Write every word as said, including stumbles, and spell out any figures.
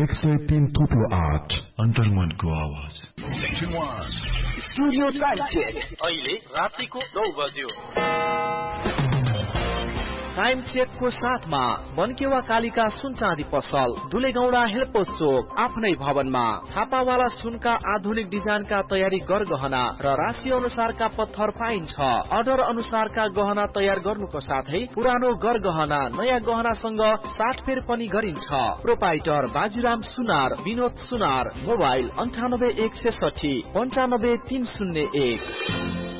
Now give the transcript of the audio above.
एक सय तीन थुप्रो आठ अन्तर्मनको आवाज। स्टुडियो टाइम चेक अहिले रातिको नौ बज्यो। टाइम चेकको साथमा बनकेवा कालिका सुन चाँदी पसल, दुलेगौडा हेल्पोस चोक, आफ्नै भवनमा छापावाला सुनका आधुनिक डिजाइनका तयारी गरगहना र राशि अनुसारका पत्थर पाइन्छ। अर्डर अनुसारका गहना तयार गर्नुको साथै पुरानो गरगहना नयाँ गहनासँग साटफेर पनि गरिन्छ। प्रोपाइटर बाजुराम सुनार, विनोद सुनार। मोबाइल अन्ठानब्बे एक सय साठी पन्चानब्बे तीन शून्य एक।